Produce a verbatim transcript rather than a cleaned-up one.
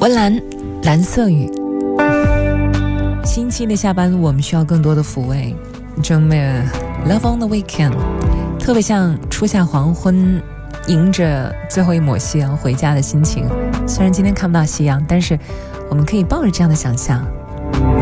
温岚，蓝色雨。星期的下班路，我们需要更多的抚慰。周末 Love on the Weekend， 特别像初夏黄昏，迎着最后一抹夕阳回家的心情。虽然今天看不到夕阳，但是我们可以抱着这样的想象，